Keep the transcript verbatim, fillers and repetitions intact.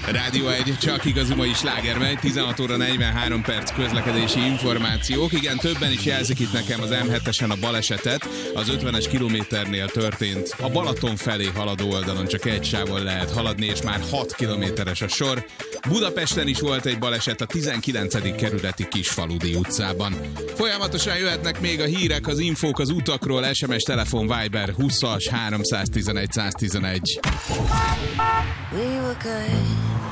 Rádió egy, csak igazi mai sláger megy, tizenhat óra negyvenhárom perc közlekedési információk. Igen, többen is jelzik itt nekem az em hetesen a balesetet. Az ötvenes kilométernél történt. A Balaton felé haladó oldalon csak egy sávon lehet haladni, és már hat kilométeres a sor. Budapesten is volt egy baleset a tizenkilencedik kerületi Kisfaludi utcában. Folyamatosan jöhetnek még a hírek, az infók az utakról, es em es, telefon, Viber húszas háromszáztizenegy száztizenegy. We were good.